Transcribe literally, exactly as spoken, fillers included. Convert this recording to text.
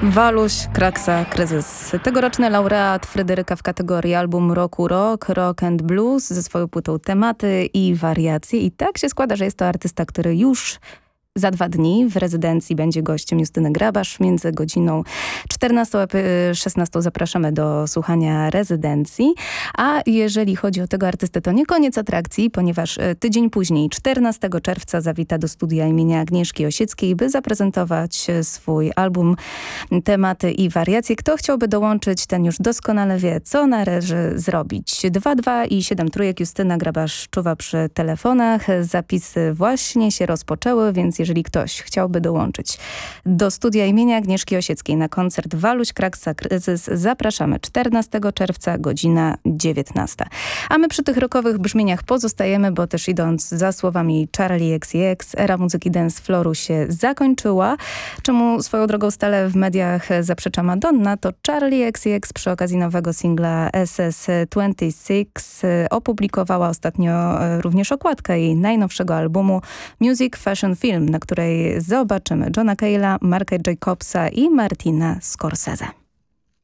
Waluś, Kraksa, Kryzys. Tegoroczny laureat Fryderyka w kategorii album roku rock, rock and blues ze swoją płytą Tematy i Wariacje. I tak się składa, że jest to artysta, który już za dwa dni w rezydencji będzie gościem Justyny Grabasz. Między godziną czternastą a szesnastą zapraszamy do słuchania rezydencji. A jeżeli chodzi o tego artystę, to nie koniec atrakcji, ponieważ tydzień później, czternastego czerwca, zawita do studia imienia Agnieszki Osieckiej, by zaprezentować swój album Tematy i Wariacje. Kto chciałby dołączyć, ten już doskonale wie, co należy zrobić. dwa dwa i siedem trójek. Justyna Grabasz czuwa przy telefonach. Zapisy właśnie się rozpoczęły, więc jeżeli ktoś chciałby dołączyć do studia imienia Agnieszki Osieckiej na koncert Waluś, Kraksa, Kryzys, zapraszamy czternastego czerwca, godzina dziewiętnasta. A my przy tych rockowych brzmieniach pozostajemy, bo też idąc za słowami Charli X C X, era muzyki dance floru się zakończyła, czemu swoją drogą stale w mediach zaprzecza Madonna. To Charli X C X przy okazji nowego singla S S dwadzieścia sześć opublikowała ostatnio również okładkę jej najnowszego albumu Music Fashion Film, na której zobaczymy Johna Cale'a, Marka Jacobsa i Martina Scorsese.